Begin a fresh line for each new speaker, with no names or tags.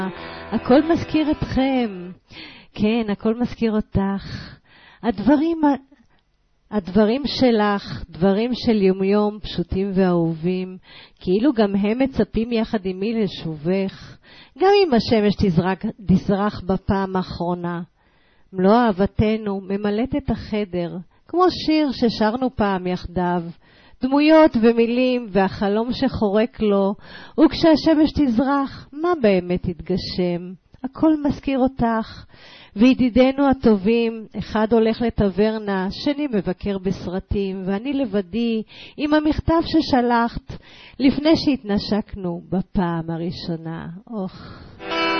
הכל מזכיר אתכם. כן, הכל מזכיר אותך. הדברים שלך, דברים של יום פשוטים ואהובים, כאילו גם הם מצפים יחד עמי לשובך, גם אם השמש תזרח בפעם האחרונה. מלוא אהבתנו ממלאת את החדר, כמו שיר ששרנו פעם יחדיו, דמויות ומילים והחלום שחורק לו, וכשהשמש תזרח, מה באמת יתגשם? הכל מזכיר אותך, וידידינו הטובים, אחד הולך לטברנה, שני מבקר בסרטים, ואני לבדי עם המכתב ששלחת לפני שהתנשקנו בפעם הראשונה. אוח.